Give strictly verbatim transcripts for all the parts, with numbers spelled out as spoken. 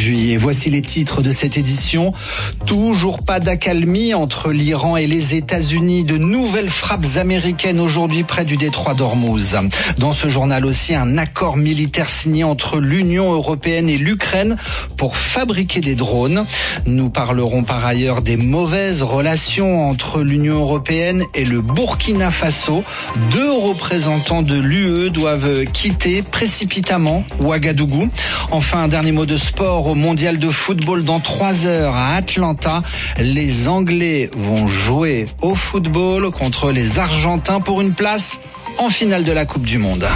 juillet. Voici les titres de cette édition. Toujours pas d'accalmie entre l'Iran et les États-Unis. De nouvelles frappes américaines aujourd'hui près du détroit d'Ormuz. Dans ce journal aussi, un accord militaire signé entre l'Union européenne et l'Ukraine pour fabriquer des drones. Nous parlerons par ailleurs des mauvaises relations entre l'Union européenne et le Burkina Faso. Deux représentants de l'U E doivent quitter précipitamment Ouagadougou. Enfin, un dernier mot de sport au mondial de football dans trois heures à Atlanta. Les Anglais vont jouer au football contre les Argentins pour une place en finale de la Coupe du Monde.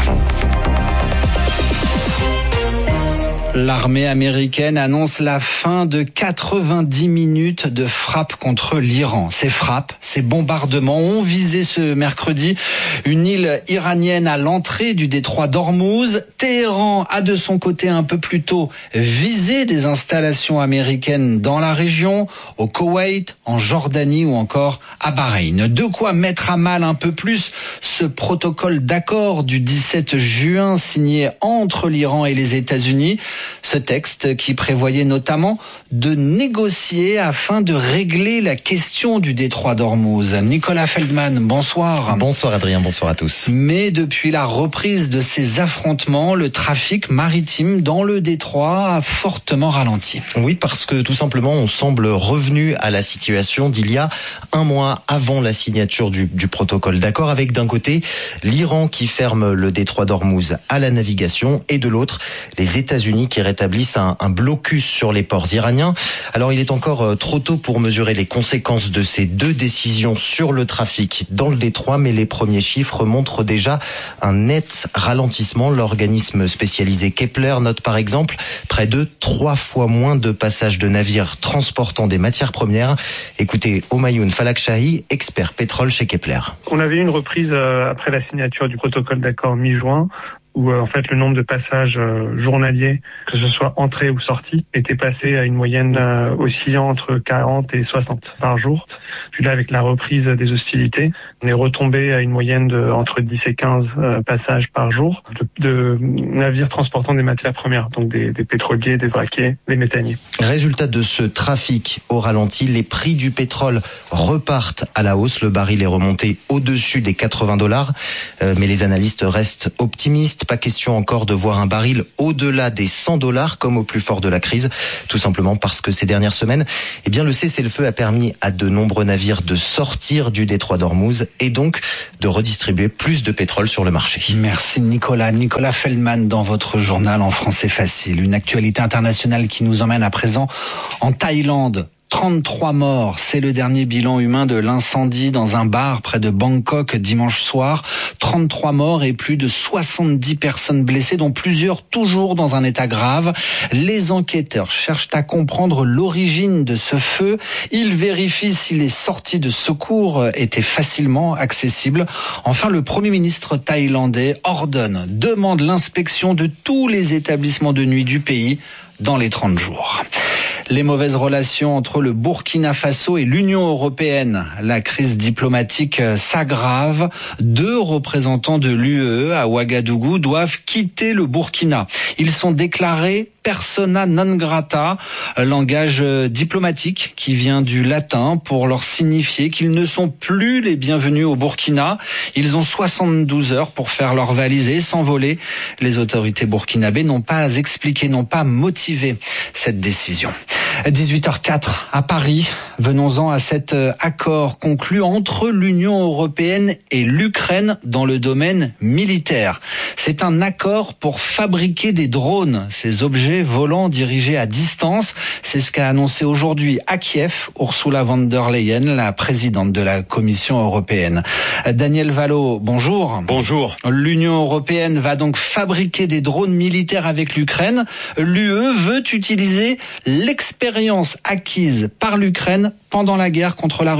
L'armée américaine annonce la fin de quatre-vingt-dix minutes de frappe contre l'Iran. Ces frappes, ces bombardements ont visé ce mercredi une île iranienne à l'entrée du détroit d'Ormuz. Téhéran a de son côté un peu plus tôt visé des installations américaines dans la région, au Koweït, en Jordanie ou encore à Bahreïn. De quoi mettre à mal un peu plus ce protocole d'accord du dix-sept juin signé entre l'Iran et les États-Unis. Ce texte qui prévoyait notamment de négocier afin de régler la question du détroit d'Ormuz. Nicolas Feldman, bonsoir. Bonsoir Adrien, bonsoir à tous. Mais depuis la reprise de ces affrontements, le trafic maritime dans le détroit a fortement ralenti. Oui, parce que tout simplement, on semble revenu à la situation d'il y a un mois avant la signature du, du protocole d'accord, avec d'un côté l'Iran qui ferme le détroit d'Ormuz à la navigation et de l'autre les États-Unis qui rétablissent un, un blocus sur les ports iraniens. Alors il est encore trop tôt pour mesurer les conséquences de ces deux décisions sur le trafic dans le détroit, mais les premiers chiffres montrent déjà un net ralentissement. L'organisme spécialisé Kepler note par exemple près de trois fois moins de passages de navires transportant des matières premières. Écoutez Omayoun Falakchahi, expert pétrole chez Kepler. On avait eu une reprise après la signature du protocole d'accord mi-juin, où euh, en fait le nombre de passages euh, journaliers, que ce soit entrée ou sortie, était passé à une moyenne euh, oscillant entre quarante et soixante par jour. Puis là, avec la reprise des hostilités, on est retombé à une moyenne de entre dix et quinze euh, passages par jour de, de navires transportant des matières premières, donc des, des pétroliers, des vraquiers, des méthaniers. Résultat de ce trafic au ralenti, les prix du pétrole repartent à la hausse. Le baril est remonté au-dessus des quatre-vingts dollars, euh, mais les analystes restent optimistes. Pas question encore de voir un baril au-delà des cent dollars comme au plus fort de la crise, tout simplement parce que ces dernières semaines, eh bien le cessez-le-feu a permis à de nombreux navires de sortir du détroit d'Ormuz et donc de redistribuer plus de pétrole sur le marché. Merci Nicolas. Nicolas Feldman dans votre journal en français facile. Une actualité internationale qui nous emmène à présent en Thaïlande. trente-trois morts, c'est le dernier bilan humain de l'incendie dans un bar près de Bangkok dimanche soir. trente-trois morts et plus de soixante-dix personnes blessées, dont plusieurs toujours dans un état grave. Les enquêteurs cherchent à comprendre l'origine de ce feu. Ils vérifient si les sorties de secours étaient facilement accessibles. Enfin, le Premier ministre thaïlandais ordonne, demande l'inspection de tous les établissements de nuit du pays dans les trente jours. Les mauvaises relations entre le Burkina Faso et l'Union européenne. La crise diplomatique s'aggrave. Deux représentants de l'U E à Ouagadougou doivent quitter le Burkina. Ils sont déclarés persona non grata, langage diplomatique qui vient du latin pour leur signifier qu'ils ne sont plus les bienvenus au Burkina. Ils ont soixante-douze heures pour faire leur valise et s'envoler. Les autorités burkinabées n'ont pas expliqué, n'ont pas motivé cette décision. dix-huit heures quatre à Paris. Venons-en à cet accord conclu entre l'Union européenne et l'Ukraine dans le domaine militaire. C'est un accord pour fabriquer des drones, ces objets volants dirigés à distance. C'est ce qu'a annoncé aujourd'hui à Kiev Ursula von der Leyen, la présidente de la Commission européenne. Daniel Valo, bonjour. Bonjour. L'Union européenne va donc fabriquer des drones militaires avec l'Ukraine. L'U E veut utiliser l'expérience acquise par l'Ukraine pendant la guerre contre la Russie.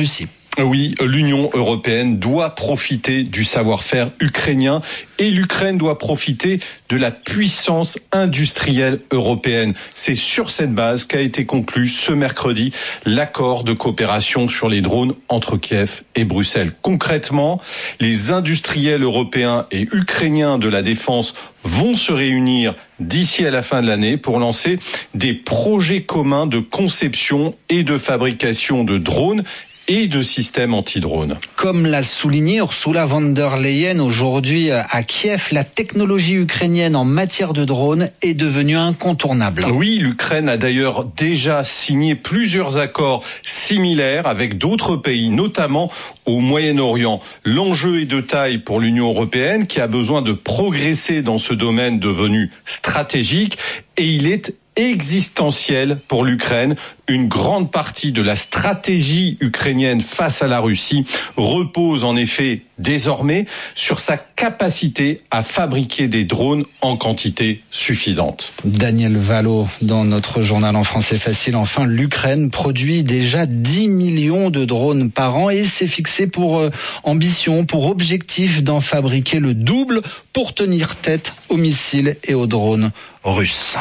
Oui, l'Union européenne doit profiter du savoir-faire ukrainien et l'Ukraine doit profiter de la puissance industrielle européenne. C'est sur cette base qu'a été conclu ce mercredi l'accord de coopération sur les drones entre Kiev et Bruxelles. Concrètement, les industriels européens et ukrainiens de la défense vont se réunir d'ici à la fin de l'année pour lancer des projets communs de conception et de fabrication de drones et de systèmes anti-drones. Comme l'a souligné Ursula von der Leyen aujourd'hui à Kiev, la technologie ukrainienne en matière de drones est devenue incontournable. Oui, l'Ukraine a d'ailleurs déjà signé plusieurs accords similaires avec d'autres pays, notamment au Moyen-Orient. L'enjeu est de taille pour l'Union européenne qui a besoin de progresser dans ce domaine devenu stratégique et il est existentiel pour l'Ukraine. Une grande partie de la stratégie ukrainienne face à la Russie repose en effet désormais sur sa capacité à fabriquer des drones en quantité suffisante. Daniel Valo dans notre journal en français facile. Enfin, l'Ukraine produit déjà dix millions de drones par an et s'est fixé pour euh, ambition, pour objectif d'en fabriquer le double pour tenir tête aux missiles et aux drones russes.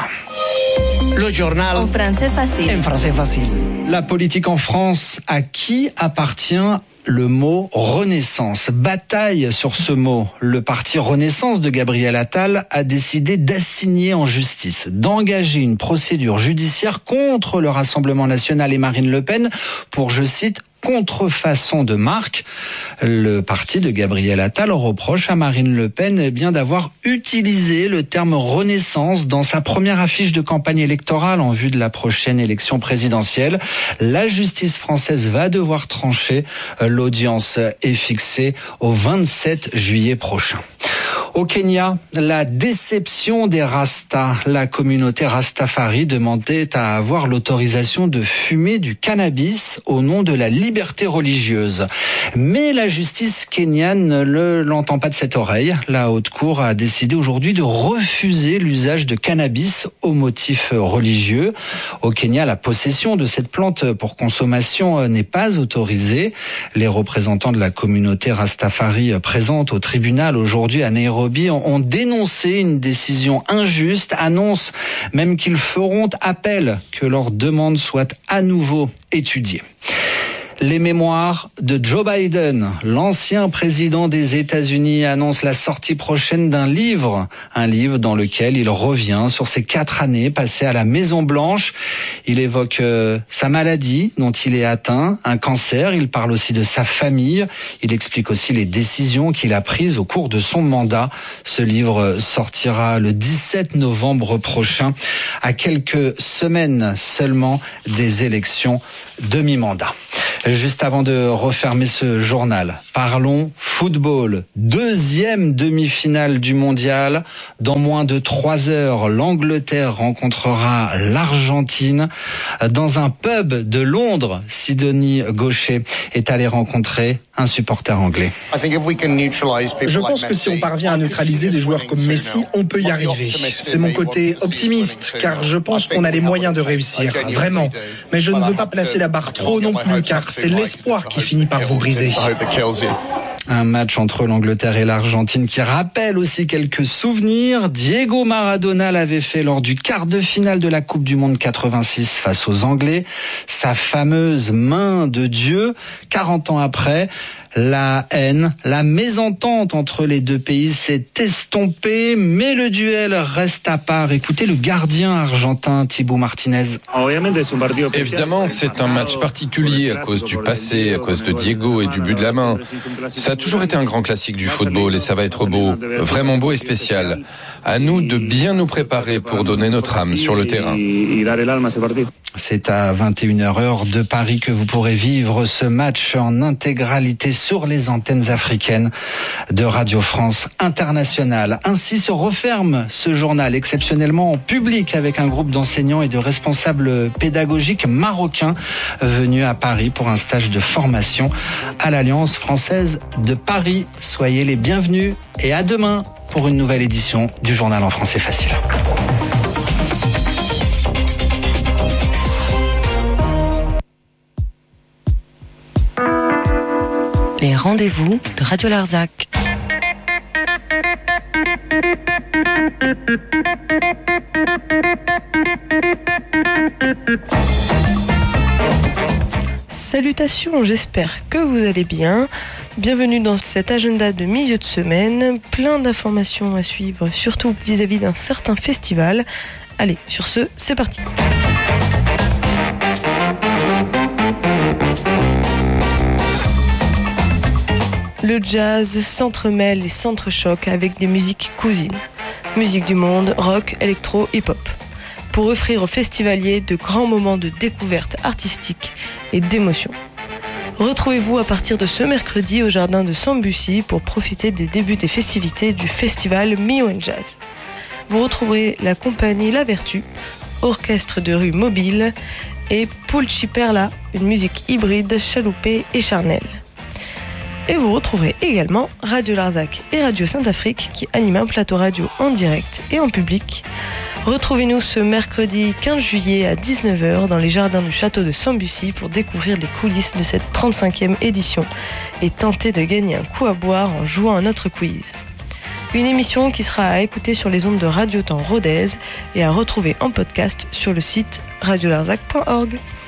Le journal en français facile. En français facile. La politique en France, à qui appartient le mot Renaissance? Bataille sur ce mot. Le parti Renaissance de Gabriel Attal a décidé d'assigner en justice, d'engager une procédure judiciaire contre le Rassemblement national et Marine Le Pen pour, je cite, contrefaçon de marque. Le parti de Gabriel Attal reproche à Marine Le Pen eh bien d'avoir utilisé le terme Renaissance dans sa première affiche de campagne électorale en vue de la prochaine élection présidentielle. La justice française va devoir trancher. L'audience est fixée au vingt-sept juillet prochain. Au Kenya, la déception des Rastas. La communauté Rastafari demandait à avoir l'autorisation de fumer du cannabis au nom de la liberté religieuse. Mais la justice kenyane ne l'entend pas de cette oreille. La haute cour a décidé aujourd'hui de refuser l'usage de cannabis au motif religieux. Au Kenya, la possession de cette plante pour consommation n'est pas autorisée. Les représentants de la communauté Rastafari présente au tribunal aujourd'hui à Nairobi ont dénoncé une décision injuste, annoncent même qu'ils feront appel, que leur demande soit à nouveau étudiée. Les mémoires de Joe Biden, l'ancien président des États-Unis, annonce la sortie prochaine d'un livre, un livre dans lequel il revient sur ses quatre années passées à la Maison-Blanche. Il évoque euh, sa maladie dont il est atteint, un cancer. Il parle aussi de sa famille. Il explique aussi les décisions qu'il a prises au cours de son mandat. Ce livre sortira le dix-sept novembre prochain, à quelques semaines seulement des élections de mi-mandat. Juste avant de refermer ce journal, parlons football. Deuxième demi-finale du mondial. Dans moins de trois heures, l'Angleterre rencontrera l'Argentine. Dans un pub de Londres, Sidonie Gaucher est allée rencontrer un supporter anglais. Je pense que si on parvient à neutraliser des joueurs comme Messi, on peut y arriver. C'est mon côté optimiste, car je pense qu'on a les moyens de réussir, vraiment. Mais je ne veux pas placer la barre trop non plus, car c'est l'espoir qui finit par vous briser. Un match entre l'Angleterre et l'Argentine qui rappelle aussi quelques souvenirs. Diego Maradona l'avait fait lors du quart de finale de la Coupe du Monde quatre-vingt-six face aux Anglais. Sa fameuse main de Dieu. quarante ans après, la haine, la mésentente entre les deux pays s'est estompée, mais le duel reste à part. Écoutez le gardien argentin Thibaut Martinez. Évidemment, c'est un match particulier à cause du passé, à cause de Diego et du but de la main. Ça a toujours été un grand classique du football et ça va être beau, vraiment beau et spécial. À nous de bien nous préparer pour donner notre âme sur le terrain. C'est à vingt et une heures heure de Paris que vous pourrez vivre ce match en intégralité sur les antennes africaines de Radio France Internationale. Ainsi se referme ce journal exceptionnellement en public avec un groupe d'enseignants et de responsables pédagogiques marocains venus à Paris pour un stage de formation à l'Alliance française de Paris. Soyez les bienvenus et à demain pour une nouvelle édition du journal en français facile. les rendez-vous de Radio Larzac. Salutations, j'espère que vous allez bien. Bienvenue dans cet agenda de milieu de semaine, plein d'informations à suivre, surtout vis-à-vis d'un certain festival. Allez, sur ce, c'est parti. Le jazz s'entremêle et s'entrechoque avec des musiques cousines. Musique du monde, rock, électro, hip-hop. Pour offrir aux festivaliers de grands moments de découverte artistique et d'émotion. Retrouvez-vous à partir de ce mercredi au jardin de Sambucy pour profiter des débuts des festivités du festival Mio and Jazz. Vous retrouverez la compagnie La Vertu, orchestre de rue mobile, et Pulci Perla, une musique hybride, chaloupée et charnelle. Et vous retrouverez également Radio Larzac et Radio Saint-Afrique qui animent un plateau radio en direct et en public. Retrouvez-nous ce mercredi quinze juillet à dix-neuf heures dans les jardins du château de Sambucy pour découvrir les coulisses de cette trente-cinquième édition et tenter de gagner un coup à boire en jouant à notre quiz. Une émission qui sera à écouter sur les ondes de Radio Temps Rodez et à retrouver en podcast sur le site radio larzac point org.